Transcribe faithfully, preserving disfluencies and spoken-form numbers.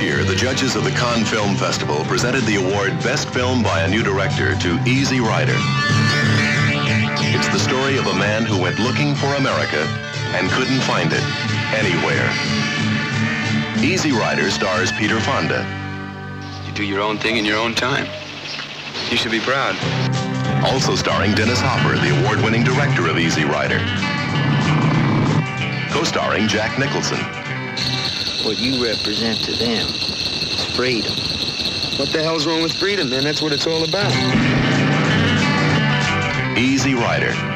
This year, the judges of the Cannes Film Festival presented the award Best Film by a New Director to Easy Rider. It's the story of a man who went looking for America and couldn't find it anywhere. Easy Rider stars Peter Fonda. You do your own thing in your own time. You should be proud. Also starring Dennis Hopper, the award-winning director of Easy Rider. Co-starring Jack Nicholson. What you represent to them is freedom. What the hell's wrong with freedom, man? That's what it's all about. Easy Rider.